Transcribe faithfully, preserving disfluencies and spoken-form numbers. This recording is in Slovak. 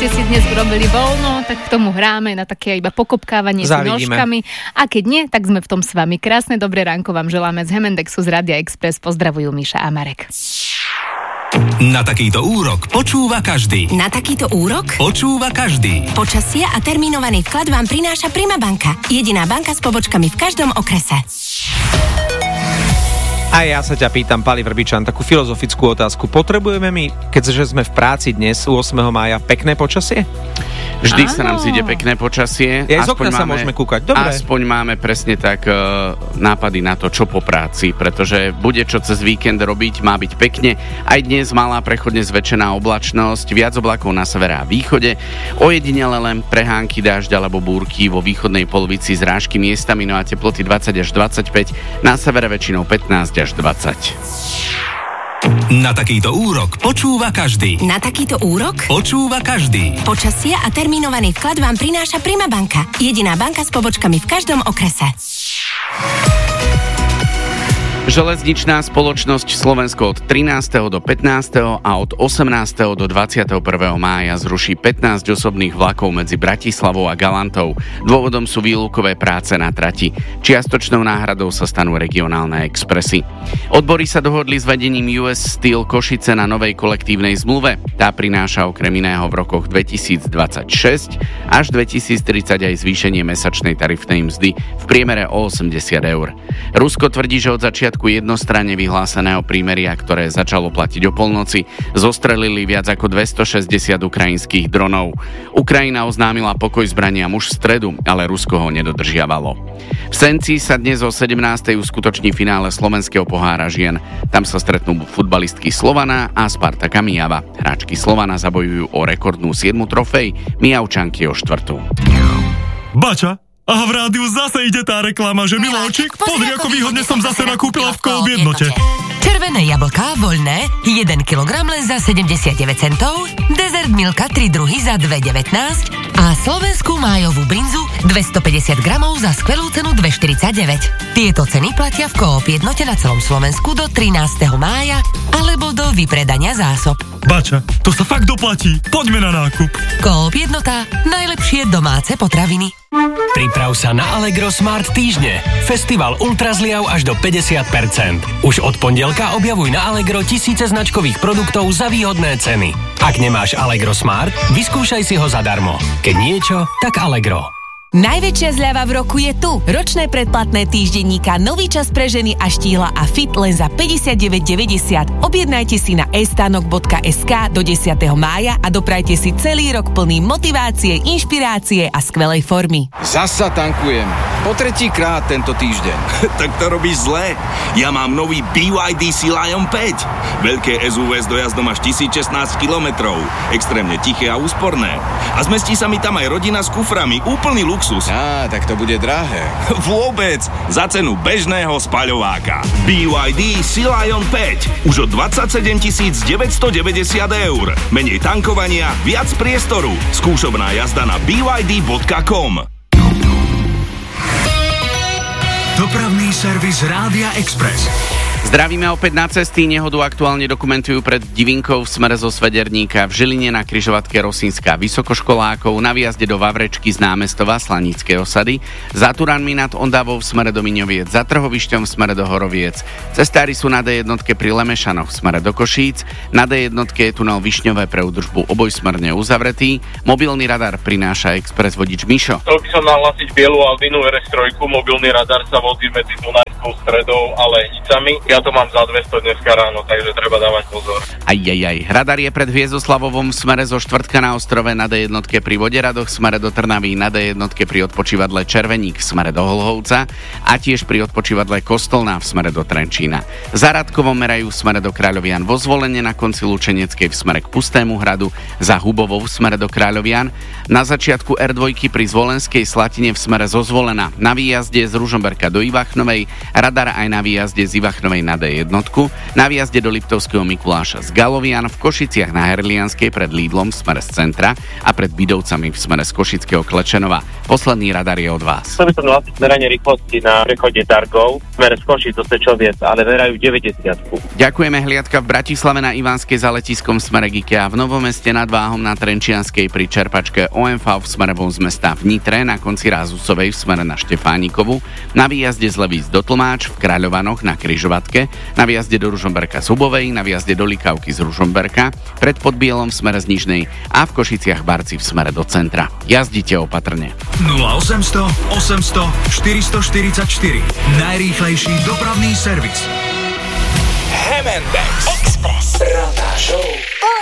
ste si dnes urobili voľno, tak k tomu hráme na také iba pokopkávanie s nožkami. A keď nie, tak sme v tom s vami. Krásne dobré ránko vám želáme z Hemendexu z Rádia Express. Pozdravujú Miša a Marek. Na takýto úrok počúva každý. Na takýto úrok počúva každý. Počasie a termínovaný vklad vám prináša Prima banka. Jediná banka s pobočkami v každom okrese. A ja sa ťa pýtam, Pali Vrbičan, takú filozofickú otázku. Potrebujeme my, keďže sme v práci dnes, ôsmeho mája, pekné počasie? Vždy Áno. sa nám zíde pekné počasie. Ja z okna sa môžeme kúkať. Dobre. Aspoň máme presne tak uh, nápady na to, čo po práci, pretože bude čo cez víkend robiť, má byť pekne. Aj dnes malá prechodne zväčšená oblačnosť, viac oblakov na severe a východe. Ojedinele len prehánky, dážď alebo búrky vo východnej polovici, zrážky miestami, no a teploty dvadsať až dvadsaťpäť, na severe väčšinou pätnásť až dvadsať. Na takýto úrok počúva každý. Na takýto úrok Počúva každý. počasie a termínovaný vklad vám prináša Prima banka. Jediná banka s pobočkami v každom okrese. Železničná spoločnosť Slovensko od trinásteho do pätnásteho a od osemnásteho do dvadsiateho prvého mája zruší pätnásť osobných vlakov medzi Bratislavou a Galantou. Dôvodom sú výlukové práce na trati. Čiastočnou náhradou sa stanú regionálne expresy. Odbory sa dohodli s vedením ú es Steel Košice na novej kolektívnej zmluve. Tá prináša okrem iného v rokoch dvetisícdvadsaťšesť až dvetisíctridsať aj zvýšenie mesačnej tarifnej mzdy v priemere o osemdesiat eur. Rusko tvrdí, že od začiatku jednostranne vyhláseného prímeria, ktoré začalo platiť o polnoci, zostrelili viac ako dvestošesťdesiat ukrajinských dronov. Ukrajina oznámila pokoj zbraniam už v stredu, ale Rusko ho nedodržiavalo. V Senci sa dnes o sedemnástej uskutoční finále slovenského pohára žien. Tam sa stretnú futbalistky Slovana a Spartaka Mijava. Hráčky Slovana zabojujú o rekordnú siedmu trofej, Mijavčanky o štvrtú. Bača! A v rádiu zase ide tá reklama, že Miláčik, pozri, ako výhodne som zase nakúpila v Coop jednote. Červené jablká voľné, jeden kilogram len za sedemdesiatdeväť centov, dezert Milka tri druhy za dva devätnásť a slovenskú májovú brinzu dvestopäťdesiat gramov za skvelú cenu dva štyridsaťdeväť. Tieto ceny platia v Coop jednote na celom Slovensku do trinásteho mája alebo do vypredania zásob. Bača, to sa fakt doplatí. Poďme na nákup. Coop jednota, najlepšie domáce potraviny. Priprav sa na Allegro Smart týždne. Festival ultrazliav až do päťdesiat percent. Už od pondelka objavuj na Allegro tisíce značkových produktov za výhodné ceny. Ak nemáš Allegro Smart, vyskúšaj si ho zadarmo. Keď niečo, tak Allegro. Najväčšia zľava v roku je tu. Ročné predplatné týždenníka Nový čas pre ženy a štíhla a fit len za päťdesiatdeväť deväťdesiat. Objednajte si na e-stánok bodka es ká do desiateho mája a doprajte si celý rok plný motivácie, inšpirácie a skvelej formy. Zasa tankujem. Po tretí krát tento týždeň. Tak to robíš zle. Ja mám nový bé vaj dé Sea Lion päť. Veľké es ú vé s dojazdom až tisícšestnásť kilometrov. Extrémne tiché a úsporné. A zmestí sa mi tam aj rodina s kuframi. Úplný luxus. Á, tak to bude drahé. Vôbec. Za cenu bežného spaľováka. bé vaj dé Sea Lion päť. Už od dvadsaťsedem tisíc deväťstodeväťdesiat eur. Menej tankovania, viac priestoru. Skúšobná jazda na bé vaj dé bodka com. Dopravný servis Rádia Express. Zdravíme opäť na cesty. Nehodu aktuálne dokumentujú pred Divinkou v smere zo Svederníka, v Žiline na križovatke Rosinská vysokoškolákov, na výjazde do Vavrečky z námestova Slaníckej osady, za Turanmi nad Ondavou v smere do Miňoviec, za Trhovišťom v smere do Horoviec. Cestári sú na dé jednotke pri Lemešanoch v smere do Košíc, na dé jednotke je tunel Višňové pre údržbu obojsmerne uzavretý. Mobilný radar prináša Express vodič Mišo. Chcel by som nahlasiť bielu Alpinu er es tri, mobilný radar sa vozí medzi Dunajskou Stredou a Lehnicami. Ja to mám za dvesto dneska ráno, takže treba dávať pozor. Aj, aj, aj. Radar je pred Hviezdoslavovom v smere zo Štvrtka na Ostrove, na dé jednotke pri Voderadoch v smere do Trnavy, na dé jednotke pri odpočívadle Červeník v smere do Holhovca a tiež pri odpočívadle Kostolná v smere do Trenčína. Za Radkovom merajú v smere do Kráľovian, vo Zvolene na konci Lučeneckej v smere k Pustému hradu, za Hubovou v smere do Kráľovian, na začiatku er dva pri Zvolenskej Slatine v smere zo Zvolena, na výjazde z Ružomberka do Ivachnovej, Radar aj na výjazde z Ivachnovej na dé jeden, na výjazde do Liptovského Mikuláša z Galovian, v Košiciach na Herlianskej pred Lidlom v smere z centra a pred Bidovcami v smere z Košického Klečenova. Posledný radar je od vás. Chcel by som hlásiť meranie rýchlosti na prechode Dargov, smere z Košic do Sečoviec, ale merajú deväťdesiatku. Ďakujeme. Hliadka v Bratislave na Ivánskej za letiskom v smere IKEA, v Novom Meste nad Váhom na Trenčianskej pri čerpačke ó em vé v smere von z mesta, v Nitre na konci Rázusovej v smere na Štefánikovu, na výjazde z Levíc do Tlmáč, v Kráľovanoch na Križovatke, na výjazde do Ružomberka z Hubovej, na výjazde do Likavky z Ružomberka, pred Podbielom v smere z Nižnej a v Košiciach Barci v smere do centra. Jazdite opatrne. nula osemsto osemsto štyristoštyridsaťštyri. Najrýchlejší dopravný servis. Hemendex Express. Ranná show.